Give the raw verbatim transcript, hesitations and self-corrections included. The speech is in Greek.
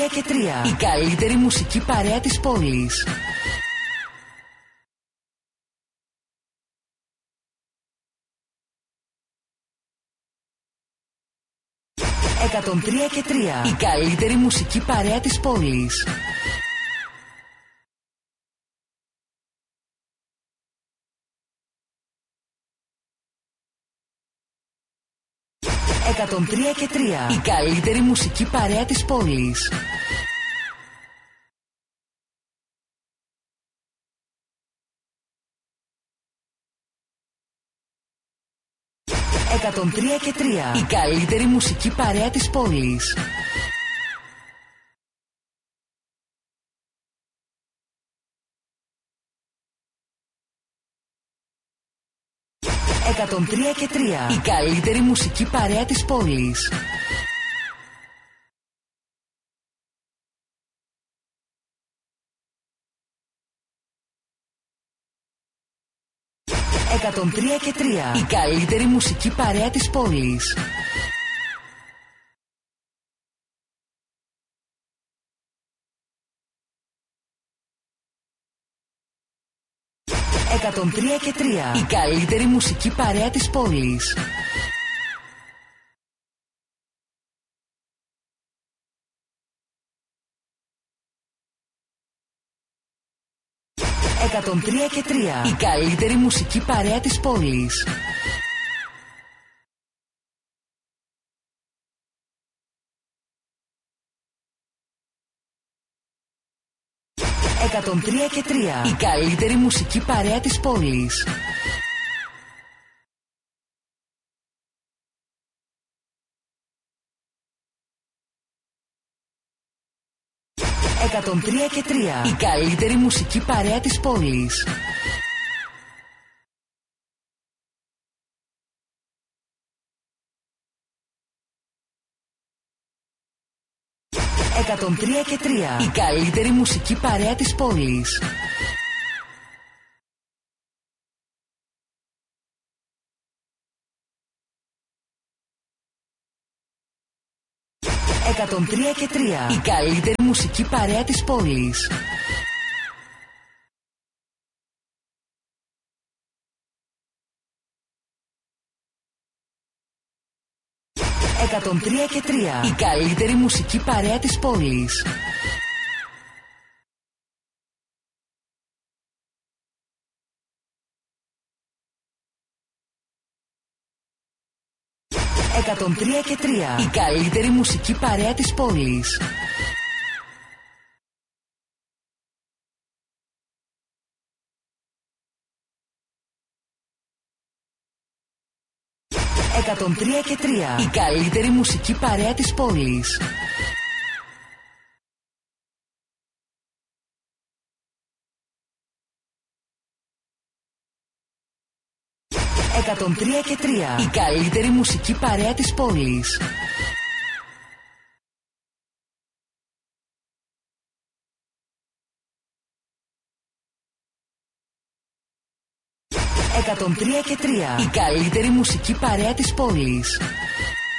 και τρία. Η καλύτερη μουσική παρέα της πόλης. εκατόν τρία και τρία. Η καλύτερη μουσική παρέα της πόλης. εκατόν τρία και τρία. Η καλύτερη μουσική παρέα της πόλης. εκατόν τρία και τρία. Η καλύτερη μουσική παρέα της πόλης. εκατόν τρία και τρία. Η καλύτερη μουσική παρέα της πόλης. εκατόν τρία και τρία. Η καλύτερη μουσική παρέα της πόλης. εκατόν τρία και τρία. Η καλύτερη μουσική παρέα της πόλης. εκατόν τρία και τρία. Η καλύτερη μουσική παρέα της πόλης. εκατόν τρία και τρία. Η καλύτερη μουσική παρέα της πόλης. εκατόν τρία και τρία. Η καλύτερη μουσική παρέα της πόλης. εκατόν τρία και τρία. Η καλύτερη μουσική παρέα της πόλης. εκατόν τρία και τρία. Η καλύτερη μουσική παρέα της πόλης. εκατόν τρία και τρία. Η καλύτερη μουσική παρέα της πόλης. εκατόν τρία και τρία. Η καλύτερη μουσική παρέα της πόλης. εκατόν τρία και τρία. Η καλύτερη μουσική παρέα της πόλης. εκατόν τρία και τρία. Η καλύτερη μουσική παρέα της πόλης. εκατόν τρία και τρία. Η καλύτερη μουσική παρέα της πόλης.